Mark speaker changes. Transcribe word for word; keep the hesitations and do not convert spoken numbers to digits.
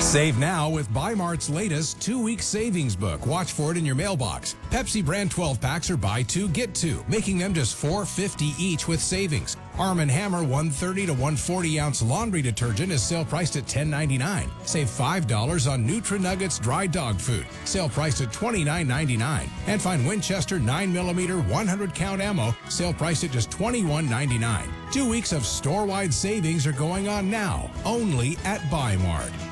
Speaker 1: Save now with Buy Mart's latest two-week savings book. Watch for it in your mailbox. Pepsi brand twelve packs are buy two, get two, making them just four fifty each with savings. Arm and Hammer one thirty to one forty ounce laundry detergent is sale priced at ten ninety-nine. Save five dollars on Nutri-Nuggets dry dog food, sale priced at twenty-nine ninety-nine. And find Winchester nine millimeter one hundred count ammo, sale priced at just twenty-one ninety-nine. Two weeks of store-wide savings are going on now, only at Buy Mart.